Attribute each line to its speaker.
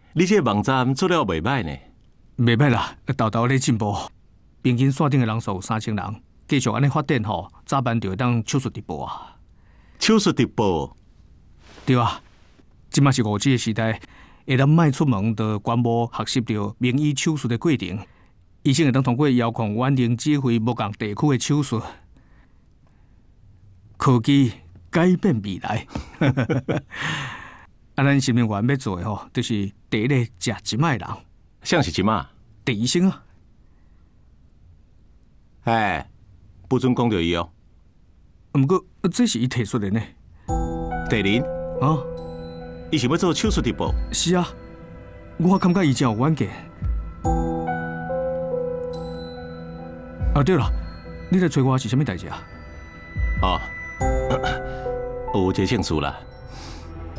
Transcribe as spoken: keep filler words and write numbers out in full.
Speaker 1: 你这个网站做了袂歹呢。
Speaker 2: 袂歹啦，豆豆咧进步。平均线顶的人数有三千人，继续安尼发展吼，早晚就会当手术直播啊。
Speaker 1: 手术直播？
Speaker 2: 对啊，即嘛是五 G 的时代，会当卖出门，就全部学习到名医手术的过程。医生会当通过遥控远程指挥不同地区的手术。科技改变未来。啊，咱新民园要做的吼，就是第一个食即卖人。
Speaker 1: 像是即嘛？
Speaker 2: 第医生啊。
Speaker 1: 哎，不准讲到伊哦。
Speaker 2: 毋过这是伊提出的呢。
Speaker 1: 第零
Speaker 2: 啊，
Speaker 1: 伊想要做手术直播？
Speaker 2: 是啊，我感觉伊真有远见。啊，对了，你来找我是啥物代志啊？
Speaker 1: 哦，有一个证书啦。